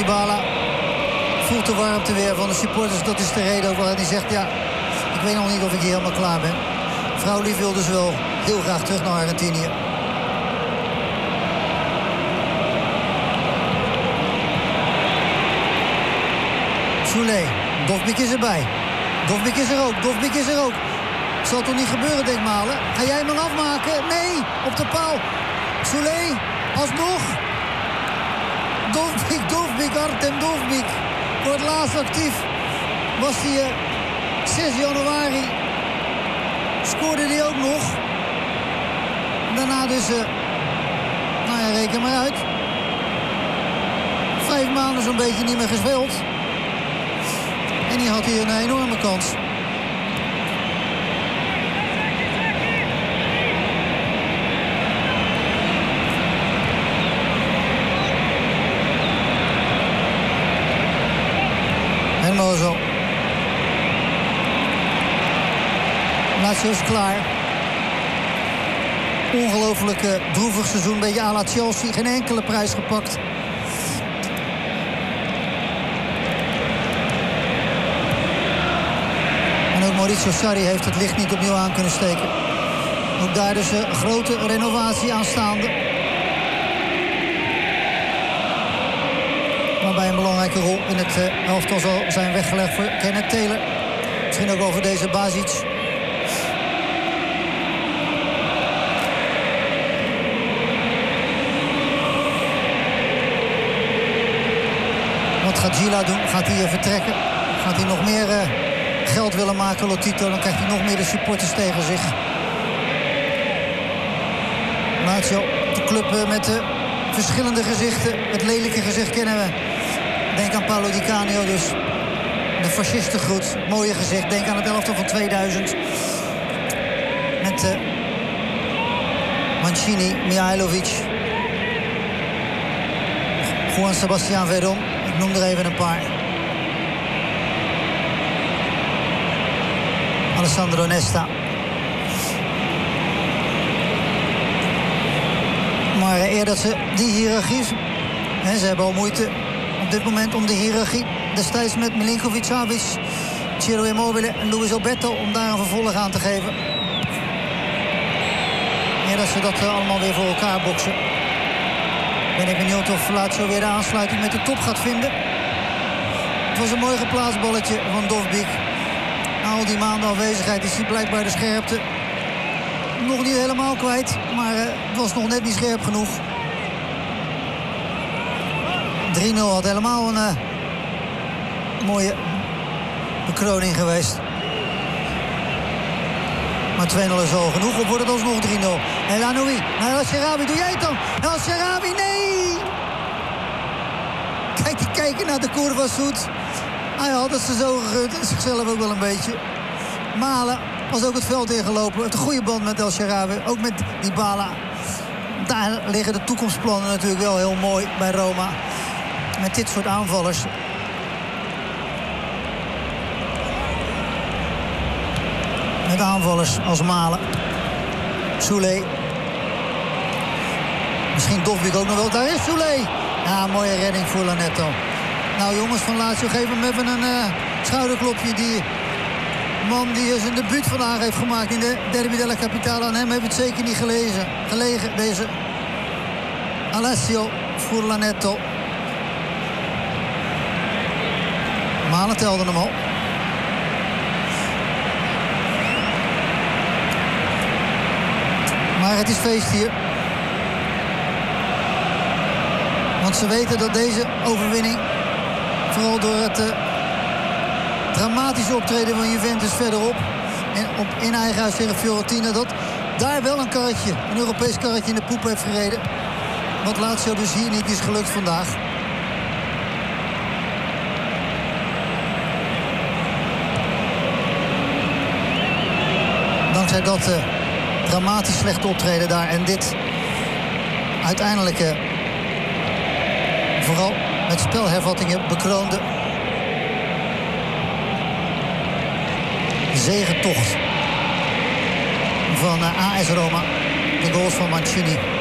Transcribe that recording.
Dybala voelt de warmte weer van de supporters. Dat is de reden ook waarom hij zegt, ja, ik weet nog niet of ik hier helemaal klaar ben. Vrouwlief wil dus wel heel graag terug naar Argentinië. Soulé, Dovbyk is erbij. Dovbyk is er ook, Dovbyk is er ook. Zal toch niet gebeuren, denk Malen? Ga jij hem dan afmaken? Nee, op de paal. Soulé, alsnog. Dovbyk, Artem Dovbyk. Voor het laatst actief was hij 6 januari. Scoorde hij ook nog. Daarna dus, nou ja, reken maar uit. 5 maanden zo'n beetje niet meer gespeeld. En die had hier een enorme kans. En Mozo. Lazio is klaar. Ongelooflijk droevig seizoen. Beetje à la Chelsea. Geen enkele prijs gepakt. En ook Maurizio Sarri heeft het licht niet opnieuw aan kunnen steken. Ook daar dus een grote renovatie aanstaande. Waarbij een belangrijke rol in het elftal zal zijn weggelegd voor Kenneth Taylor. Misschien ook wel voor deze Basic. Wat gaat Gila doen? Gaat hij vertrekken? Gaat hij nog meer geld willen maken, Lotito? Dan krijgt hij nog meer de supporters tegen zich. Lazio, de club met de verschillende gezichten. Het lelijke gezicht kennen we. Denk aan Paolo Di Canio dus. De fascistengroet. Mooie gezicht. Denk aan het elftal van 2000. Met Mancini, Mihailovic. Juan Sebastián Veron. Ik noem er even een paar. Alessandro Nesta. Maar eer dat ze die hiërarchie... ze hebben al moeite op dit moment om de hiërarchie. Destijds met Milinkovic-Savic, Ciro Immobile en Luis Alberto... om daar een vervolg aan te geven. Eer dat ze dat allemaal weer voor elkaar boksen. Ben ik benieuwd of Lazio weer de aansluiting met de top gaat vinden. Het was een mooi geplaatst balletje van Dovbyk. Na al die maanden afwezigheid is hij blijkbaar de scherpte nog niet helemaal kwijt. Maar het was nog net niet scherp genoeg. 3-0 had helemaal een mooie bekroning geweest. Maar 2-0 is al genoeg. Of wordt het alsnog 3-0? El Anoui. Nou, El Sharawi, doe jij het dan? El Sharawi, nee! Kijk, die kijken naar de Curva Sud. Hij had het ze zo gegund. En zichzelf ook wel een beetje. Malen was ook het veld ingelopen. Het goede band met El Sharawi. Ook met Dybala. Daar liggen de toekomstplannen natuurlijk wel heel mooi bij Roma. Met dit soort aanvallers. Met aanvallers als Malen. Soulé. Misschien Dovbyk ook nog wel. Daar is Soulé. Ja, mooie redding voor Lanetto. Nou jongens van Lazio, geef hem even een schouderklopje. Die man die zijn debuut vandaag heeft gemaakt in de Derby della Capitale. Aan hem heeft het zeker niet gelegen. Deze Alessio Furlanetto. Malen telde hem al. Maar het is feest hier. Want ze weten dat deze overwinning, vooral door het dramatische optreden van Juventus verderop en in eigen huis tegen Fiorentina, dat daar wel een Europees karretje in de poep heeft gereden. Wat Lazio dus hier niet is gelukt vandaag. Dankzij dat dramatisch slechte optreden daar en dit uiteindelijk vooral met spelhervattingen bekroonde zegentocht van AS Roma. De goals van Mancini.